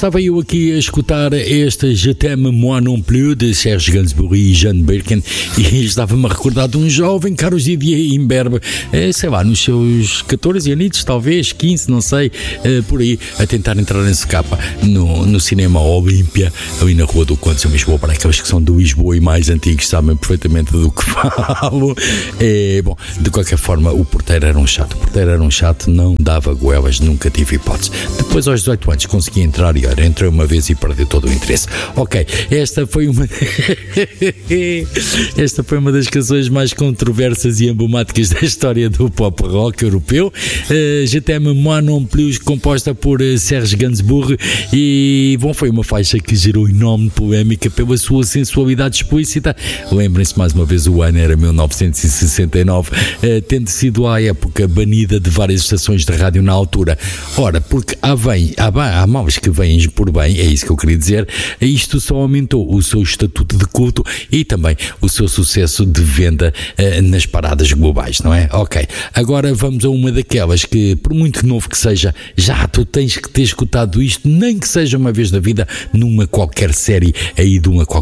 estava eu aqui a escutar este Je t'aime moi non plus de Serge Gainsbourg e Jane Birkin e estava-me a recordar de um jovem Carlos Didier Imberbe, sei lá, nos seus 14 anitos, talvez 15, não sei, por aí, a tentar entrar em secapa no cinema Olímpia, ali na Rua do Conde de Lisboa. Para aqueles que são de Lisboa e mais antigos sabem perfeitamente do que falo. Bom, de qualquer forma, o porteiro era um chato, não dava goelas, nunca tive hipótese. Depois, aos 18 anos, consegui entrar e olha, entrei uma vez e perdi todo o interesse. Ok, esta foi uma das canções mais controversas e emblemáticas da história do pop rock europeu. Je t'aime moi non plus, composta por Serge Gainsbourg, e bom, foi uma faixa que gerou enorme polémica pela sua sensualidade explícita. Lembrem-se mais uma vez, o ano era 1969, tendo sido à época banida de várias estações de rádio na altura. Ora, porque há males que vêm por bem, é isso que eu queria dizer, isto só aumentou o seu estatuto de culto e também o seu sucesso de venda nas paradas globais, não é? Ok, agora vamos a uma daquelas que, por muito novo que seja, já tu tens que ter escutado isto, nem que seja uma vez na vida, numa qualquer série aí de uma qualquer